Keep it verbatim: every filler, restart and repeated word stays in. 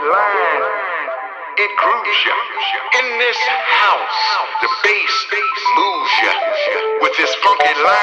line, it grooves ya. In this house, the bass moves ya with this funky line.